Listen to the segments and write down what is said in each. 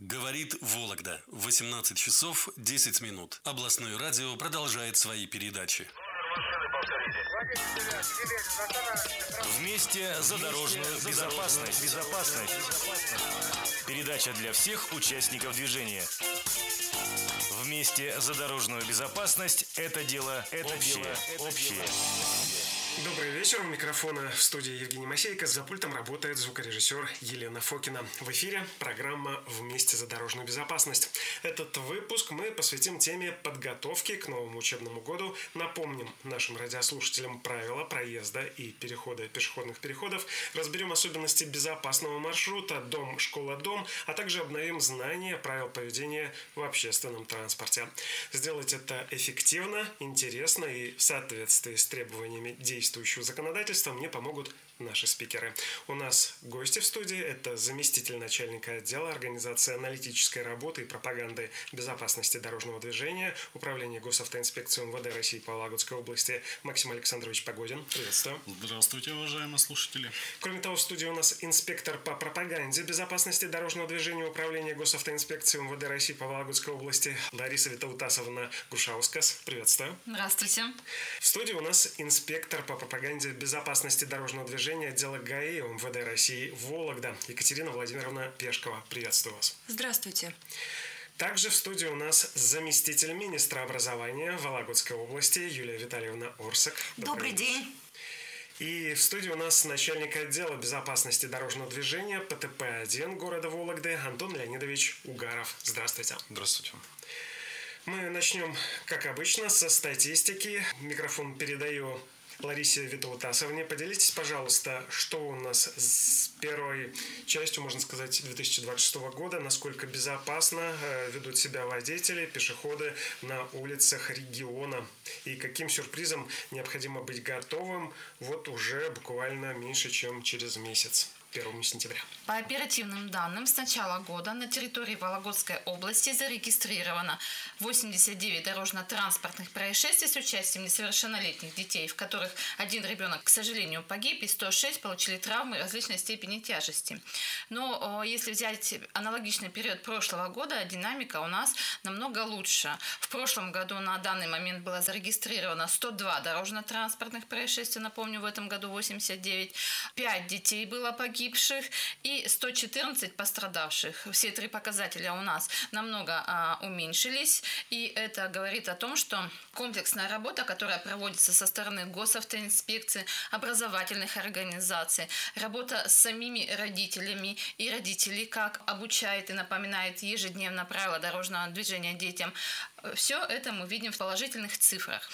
Говорит Вологда. 18 часов 10 минут. Областное радио продолжает свои передачи. Вместе за дорожную безопасность. Передача для всех участников движения. Вместе за дорожную безопасность. Это дело общее. Добрый вечер. У микрофона в студии Евгений Масейко. За пультом работает звукорежиссер Елена Фокина. В эфире программа «Вместе за дорожную безопасность». Этот выпуск мы посвятим теме подготовки к новому учебному году. Напомним нашим радиослушателям правила проезда и перехода пешеходных переходов. Разберем особенности безопасного маршрута дом-школа-дом, а также обновим знания правил поведения в общественном транспорте. Сделать это эффективно, интересно и в соответствии с требованиями действующего законодательства мне помогут наши спикеры. У нас гости в студии. Это заместитель начальника отдела организации аналитической работы и пропаганды безопасности дорожного движения Управления госавтоинспекции МВД России по Вологодской области Максим Александрович Погодин. Приветствую. Здравствуйте, уважаемые слушатели. Кроме того, в студии у нас инспектор по пропаганде безопасности дорожного движения Управления госавтоинспекции МВД России по Вологодской области Лариса Витаутасовна Гушаускас. Приветствую. Здравствуйте. В студии у нас инспектор по пропаганде безопасности дорожного движения отдела ГАИ МВД России Вологда Екатерина Владимировна Пешкова. Приветствую вас. Здравствуйте. Также в студии у нас заместитель министра образования Вологодской области Юлия Витальевна Орсак. Добрый день. И в студии у нас начальник отдела безопасности дорожного движения ПТП-1 города Вологды Антон Леонидович Угаров. Здравствуйте. Здравствуйте. Мы начнем, как обычно, со статистики. Микрофон передаю Ларисе Витаутасовне. Поделитесь, пожалуйста, что у нас с первой частью, можно сказать, 2026 года, насколько безопасно ведут себя водители, пешеходы на улицах региона, и каким сюрпризом необходимо быть готовым вот уже буквально меньше, чем через месяц. 1 сентября. По оперативным данным, с начала года на территории Вологодской области зарегистрировано 89 дорожно-транспортных происшествий с участием несовершеннолетних детей, в которых один ребенок, к сожалению, погиб, и 106 получили травмы различной степени тяжести. Но если взять аналогичный период прошлого года, динамика у нас намного лучше. В прошлом году на данный момент было зарегистрировано 102 дорожно-транспортных происшествия, напомню, в этом году 89. 5 детей было погибших и 114 пострадавших. Все три показателя у нас намного уменьшились, и это говорит о том, что комплексная работа, которая проводится со стороны госавтоинспекции, образовательных организаций, работа с самими родителями и родителей, как обучает и напоминает ежедневно правила дорожного движения детям, все это мы видим в положительных цифрах.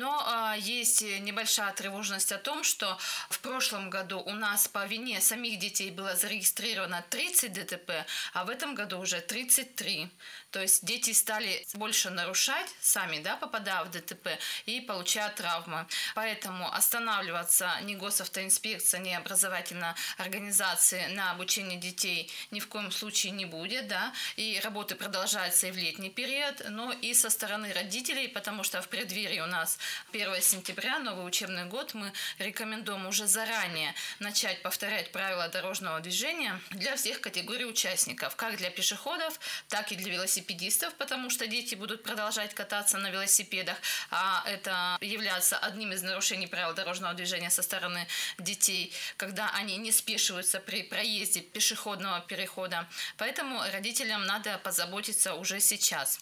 Но есть небольшая тревожность о том, что в прошлом году у нас по вине самих детей было зарегистрировано 30 ДТП, а в этом году уже 33. То есть дети стали больше нарушать сами, попадая в ДТП и получая травмы. Поэтому останавливаться ни госавтоинспекция, ни образовательная организация на обучение детей ни в коем случае не будет. И работы продолжаются и в летний период, но и со стороны родителей, потому что в преддверии у нас 1 сентября, новый учебный год, мы рекомендуем уже заранее начать повторять правила дорожного движения для всех категорий участников, как для пешеходов, так и для велосипедистов, потому что дети будут продолжать кататься на велосипедах, а это является одним из нарушений правил дорожного движения со стороны детей, когда они не спешиваются при проезде пешеходного перехода. Поэтому родителям надо позаботиться уже сейчас.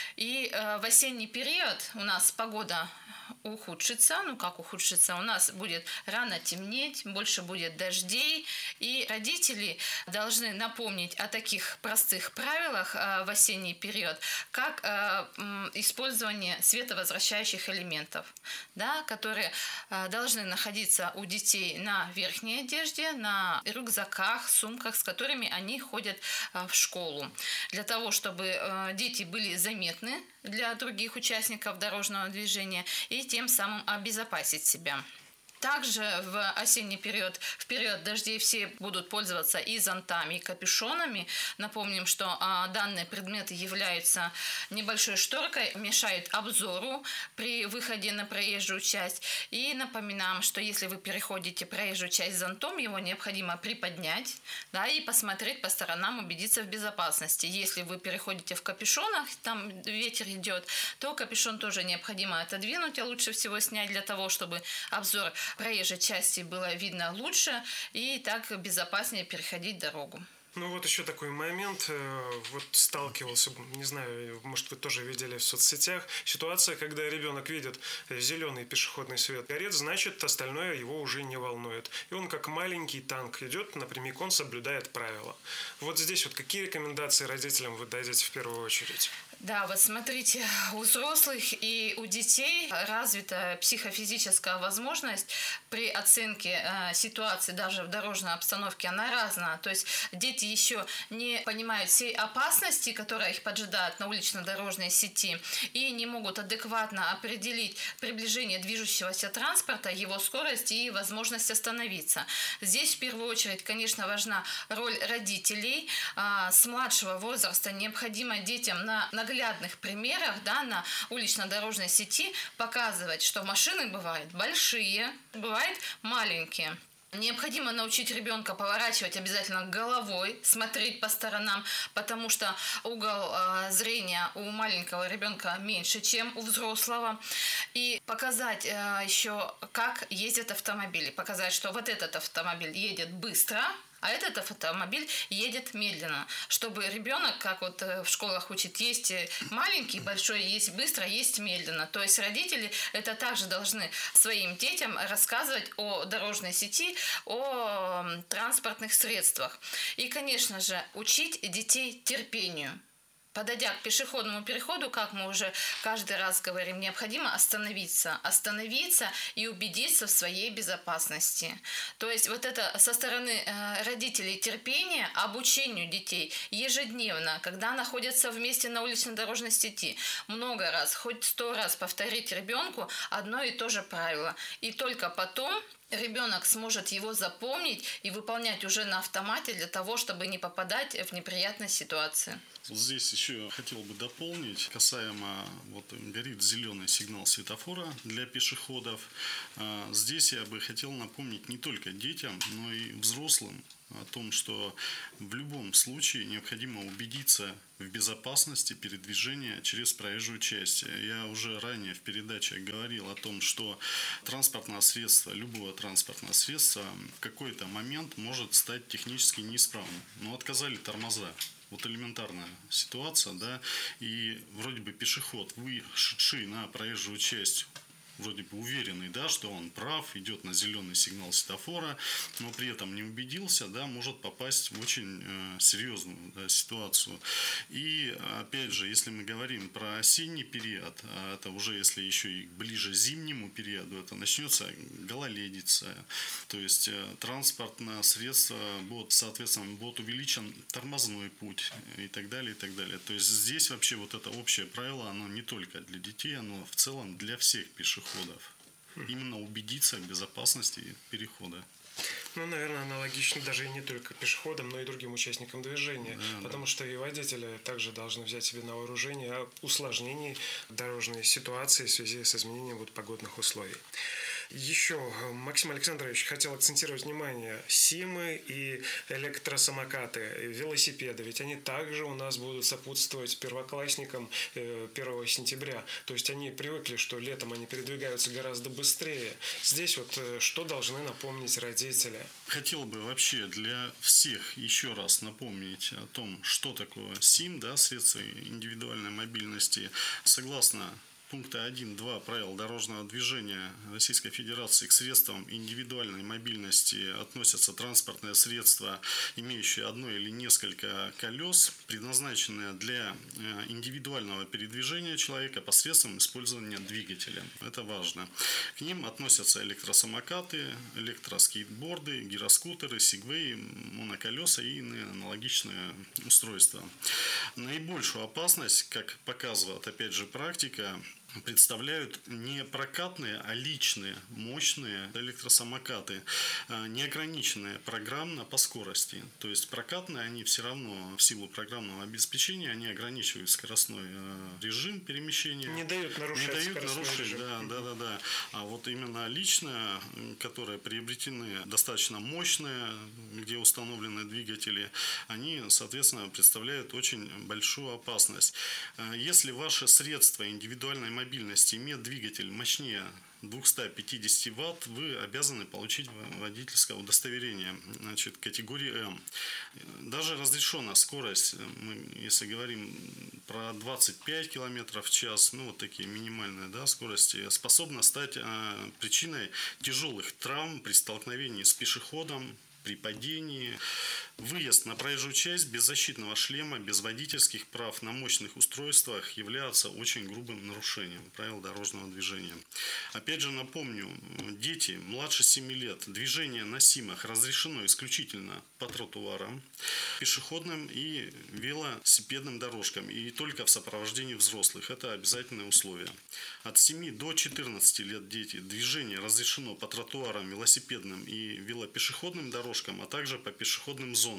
И в осенний период у нас погода ухудшится. Как ухудшится? У нас будет рано темнеть, больше будет дождей, и родители должны напомнить о таких простых правилах в осенний период, как использование световозвращающих элементов, которые должны находиться у детей на верхней одежде, на рюкзаках, сумках, с которыми они ходят в школу. Для того, чтобы дети были заметны для других участников дорожного движения и тем самым обезопасить себя. Также в осенний период, в период дождей все будут пользоваться и зонтами, и капюшонами. Напомним, что данные предметы являются небольшой шторкой, мешают обзору при выходе на проезжую часть. И напоминаем, что если вы переходите проезжую часть зонтом, его необходимо приподнять, да, и посмотреть по сторонам, убедиться в безопасности. Если вы переходите в капюшонах, там ветер идет, то капюшон тоже необходимо отодвинуть, а лучше всего снять для того, чтобы обзор проезжей части было видно лучше и так безопаснее переходить дорогу. Ну вот еще такой момент, вот сталкивался, не знаю, может вы тоже видели в соцсетях, ситуация, когда ребенок видит зеленый пешеходный свет горит, значит остальное его уже не волнует. И он как маленький танк идет напрямик, он соблюдает правила. Вот здесь вот какие рекомендации родителям вы дадите в первую очередь? Да, вот смотрите, у взрослых и у детей развита психофизическая возможность при оценке ситуации даже в дорожной обстановке, она разная. То есть дети еще не понимают всей опасности, которая их поджидает на улично-дорожной сети, и не могут адекватно определить приближение движущегося транспорта, его скорость и возможность остановиться. Здесь в первую очередь, конечно, важна роль родителей. С младшего возраста необходимо детям на наглядных примерах, да, на улично-дорожной сети показывать, что машины бывают большие, бывают маленькие. Необходимо научить ребенка поворачивать обязательно головой, смотреть по сторонам, потому что угол зрения у маленького ребенка меньше, чем у взрослого. И показать еще, как ездят автомобили. Показать, что вот этот автомобиль едет быстро, а этот автомобиль едет медленно, чтобы ребенок, как вот в школах учат, есть маленький, большой, есть быстро, есть медленно. То есть родители это также должны своим детям рассказывать о дорожной сети, о транспортных средствах. И, конечно же, учить детей терпению. Подойдя к пешеходному переходу, как мы уже каждый раз говорим, необходимо остановиться и убедиться в своей безопасности. То есть вот это со стороны родителей терпение обучению детей ежедневно, когда находятся вместе на улично-дорожной сети, много раз, хоть 100 раз повторить ребенку одно и то же правило. И только потом ребенок сможет его запомнить и выполнять уже на автомате для того, чтобы не попадать в неприятные ситуации. Здесь еще хотел бы дополнить, касаемо, вот горит зеленый сигнал светофора для пешеходов. Здесь я бы хотел напомнить не только детям, но и взрослым о том, что в любом случае необходимо убедиться в безопасности передвижения через проезжую часть. Я уже ранее в передаче говорил о том, что транспортное средство, любое транспортное средство в какой-то момент может стать технически неисправным. Но отказали тормоза. Вот элементарная ситуация, да, и вроде бы пешеход, вышедший на проезжую часть, вроде бы уверенный, да, что он прав, идет на зеленый сигнал светофора, но при этом не убедился, да, может попасть в очень серьезную, да, ситуацию. И опять же, если мы говорим про осенний период, это уже если еще и ближе к зимнему периоду, это начнется гололедица, то есть транспортное средство будет, соответственно, будет увеличен тормозной путь и так далее, и так далее. То есть здесь вообще вот это общее правило, оно не только для детей, оно в целом для всех пешеходов. Именно убедиться в безопасности перехода. Ну, наверное, аналогично даже и не только пешеходам, но и другим участникам движения. Да, потому что и водители также должны взять себе на вооружение о усложнении дорожной ситуации в связи с изменением погодных условий. Еще, Максим Александрович, хотел акцентировать внимание, СИМы и электросамокаты, велосипеды, ведь они также у нас будут сопутствовать первоклассникам 1 сентября. То есть они привыкли, что летом они передвигаются гораздо быстрее. Здесь вот что должны напомнить родители? Хотел бы вообще для всех еще раз напомнить о том, что такое СИМ, да, средства индивидуальной мобильности. Согласно пункта 1.2 правил дорожного движения Российской Федерации к средствам индивидуальной мобильности относятся транспортные средства, имеющие одно или несколько колес, предназначенные для индивидуального передвижения человека посредством использования двигателя. Это важно. К ним относятся электросамокаты, электроскейтборды, гироскутеры, сегвеи, моноколеса и аналогичные устройства. Наибольшую опасность, как показывает опять же практика, представляют не прокатные, а личные, мощные электросамокаты, неограниченные программно по скорости. То есть прокатные, они все равно в силу программного обеспечения, они ограничивают скоростной режим перемещения. Не дают нарушать скоростной режим. Да. А вот именно личные, которые приобретены достаточно мощные, где установлены двигатели, они, соответственно, представляют очень большую опасность. Если ваше средство индивидуальной мобильности имеет двигатель мощнее 250 Вт, вы обязаны получить водительское удостоверение, значит, категории М. Даже разрешенная скорость, мы, если говорим про 25 км в час, ну, вот такие минимальные, да, скорости, способна стать причиной тяжелых травм при столкновении с пешеходом, при падении. Выезд на проезжую часть без защитного шлема, без водительских прав на мощных устройствах является очень грубым нарушением правил дорожного движения. Опять же напомню, дети младше 7 лет, движение на СИМах разрешено исключительно по тротуарам, пешеходным и велосипедным дорожкам и только в сопровождении взрослых. Это обязательное условие. От 7 до 14 лет дети, движение разрешено по тротуарам, велосипедным и велопешеходным дорожкам, а также по пешеходным зонам.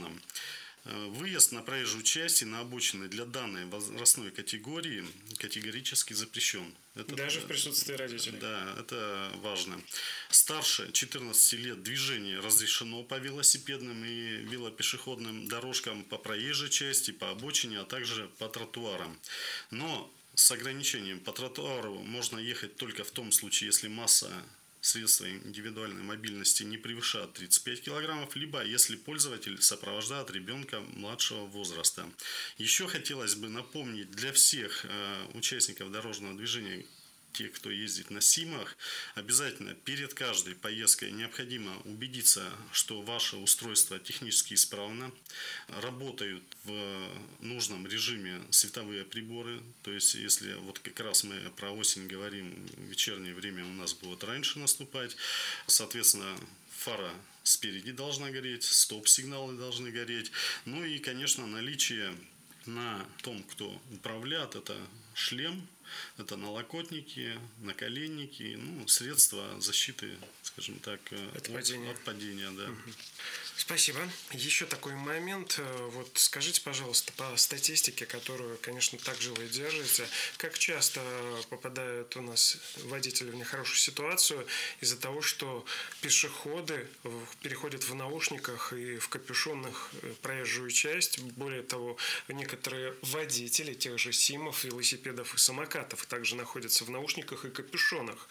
Выезд на проезжую часть и на обочины для данной возрастной категории категорически запрещен. Это, даже в присутствии родителей. Да, это важно. Старше 14 лет движение разрешено по велосипедным и велопешеходным дорожкам, по проезжей части, по обочине, а также по тротуарам. Но с ограничением по тротуару можно ехать только в том случае, если масса средства индивидуальной мобильности не превышает 35 килограммов, либо если пользователь сопровождает ребенка младшего возраста. Еще хотелось бы напомнить для всех участников дорожного движения, те, кто ездит на СИМах, обязательно перед каждой поездкой необходимо убедиться, что ваше устройство технически исправно, работают в нужном режиме световые приборы. То есть, если вот как раз мы про осень говорим, вечернее время у нас будет раньше наступать, соответственно, фара спереди должна гореть, стоп-сигналы должны гореть. Ну и, конечно, наличие на том, кто управляет, это шлем, это налокотники, наколенники, ну, средства защиты, скажем так, от падения. Да. Спасибо. Еще такой момент. Вот скажите, пожалуйста, по статистике, которую, конечно, также вы держите, как часто попадают у нас водители в нехорошую ситуацию из-за того, что пешеходы переходят в наушниках и в капюшонах проезжую часть. Более того, некоторые водители тех же СИМов, велосипедов и самокатов также находятся в наушниках и капюшонах.